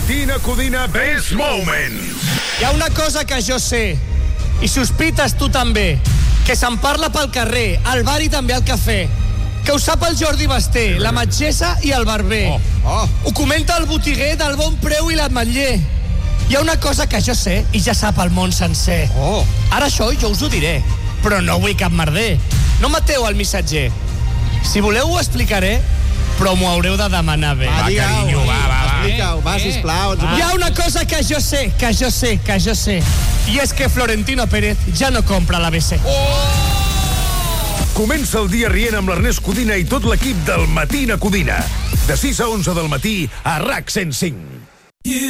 Matina Codina Best Moments. Hi ha una cosa que jo sé, i sospites tu també, que se'n parla pel carrer, al bar i també al cafè, que ho sap el Jordi Basté, la metgessa i el barber. Ho comenta el botiguer del Bon Preu i l'Ametller. Hi ha una cosa que jo sé i ja sap el món sencer. Ara això jo us ho diré, però no vull cap merder. No mateu el missatger. Si voleu ho explicaré, però m'ho haureu de demanar bé. Va, carinyo, va. Explica-ho, va, sisplau. Hi ha una cosa que jo sé, i és que Florentino Pérez ja no compra l'ABC. Comença el dia rient amb l'Ernest Codina i tot l'equip del Matina Codina. De 6 a 11 del matí a RAC 105.